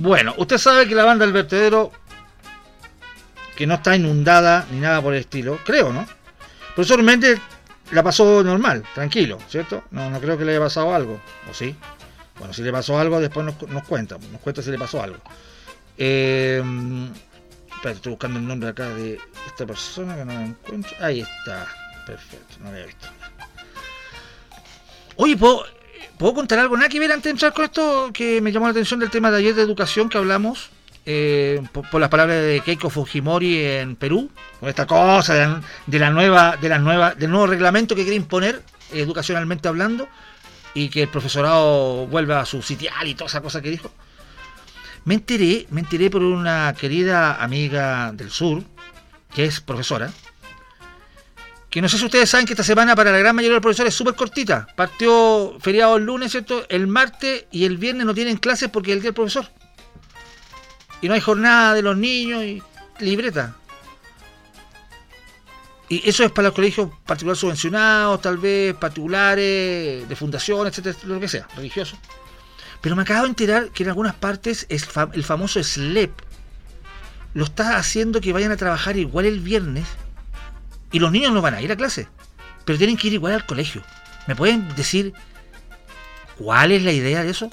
Bueno, usted sabe que la banda del vertedero, que no está inundada ni nada por el estilo, creo, ¿no? Profesor Méndez la pasó normal, tranquilo, ¿cierto? No creo que le haya pasado algo, ¿o sí? Bueno, si le pasó algo, después nos cuenta si le pasó algo. Espera, estoy buscando el nombre acá de esta persona que no la encuentro. Ahí está, perfecto, no la he visto. Oye, ¿puedo contar algo? Nada que ver antes de entrar con esto, que me llamó la atención del tema de ayer de educación que hablamos, por las palabras de Keiko Fujimori en Perú, con esta cosa del nuevo reglamento que quiere imponer educacionalmente hablando, y que el profesorado vuelva a su sitial y toda esa cosa que dijo. Me enteré por una querida amiga del sur, que es profesora, que no sé si ustedes saben que esta semana para la gran mayoría de los profesores es súper cortita. Partió feriado el lunes, ¿cierto? El martes y el viernes no tienen clases porque es el día del profesor. Y no hay jornada de los niños y libreta. Y eso es para los colegios particulares subvencionados, tal vez particulares, de fundación, etcétera, lo que sea, religiosos. Pero me acabo de enterar que en algunas partes el famoso SLEP lo está haciendo que vayan a trabajar igual el viernes. Y los niños no van a ir a clase, pero tienen que ir igual al colegio. ¿Me pueden decir cuál es la idea de eso?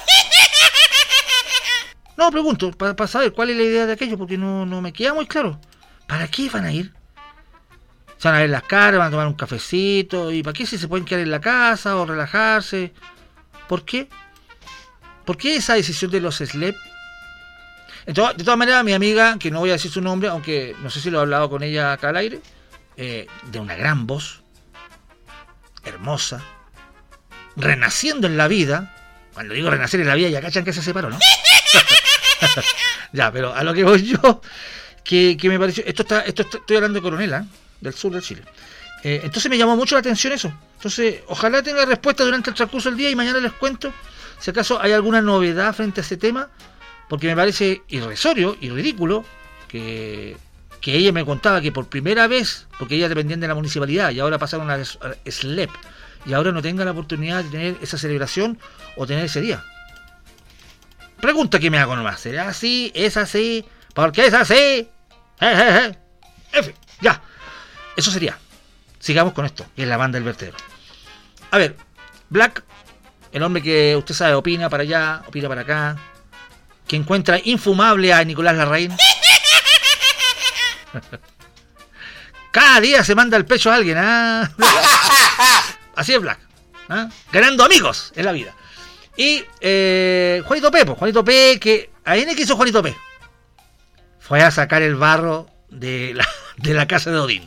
No, pregunto, para saber cuál es la idea de aquello, porque no me queda muy claro. ¿Para qué van a ir? Se van a ver las caras, van a tomar un cafecito, ¿y para qué si se pueden quedar en la casa o relajarse? ¿Por qué? ¿Por qué esa decisión de los SLEP? De todas maneras, mi amiga, que no voy a decir su nombre, aunque no sé si lo he hablado con ella acá al aire, de una gran voz, hermosa, renaciendo en la vida. Cuando digo renacer en la vida, ya cachan que se separó, ¿no? Ya, pero a lo que voy yo, que me pareció, estoy hablando de Coronela, del sur de Chile. Entonces me llamó mucho la atención eso. Entonces, ojalá tenga respuesta durante el transcurso del día y mañana les cuento si acaso hay alguna novedad frente a ese tema, porque me parece irrisorio y ridículo que ella me contaba que por primera vez, porque ella dependía de la municipalidad y ahora pasaron a SLEP, y ahora no tenga la oportunidad de tener esa celebración o tener ese día. Pregunta que me hago nomás, ¿será así? ¿Es así? ¿Por qué es así? En fin, ya. Eso sería. Sigamos con esto, que es la banda del vertedero. A ver, Black, el hombre que usted sabe opina para allá, opina para acá, que encuentra infumable a Nicolás Larraín. Cada día se manda el pecho a alguien, ¿ah? Así es Black, ¿ah? Ganando amigos en la vida. Y Juanito P, que ¿ahí qué hizo Juanito P? Fue a sacar el barro de la casa de Odín.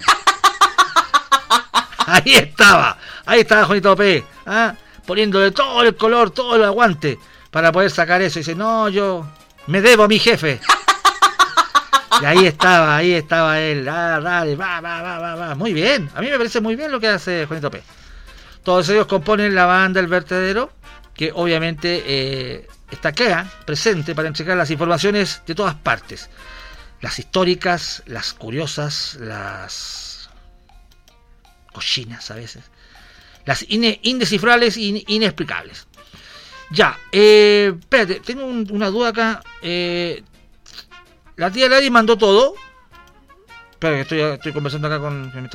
Ahí estaba Juanito P, ¿ah? Poniéndole todo el color, todo el aguante para poder sacar eso. Y dice, no, yo me debo a mi jefe. Y ahí estaba él. Dale, va. Muy bien, a mí me parece muy bien lo que hace Juanito P. Todos ellos componen la banda El Vertedero, que obviamente está acá, presente, para entregar las informaciones de todas partes. Las históricas, las curiosas, las cochinas a veces. Las indescifrables e inexplicables. Ya, espérate, tengo una duda acá. La tía Lali mandó todo. Espera, que estoy conversando acá con...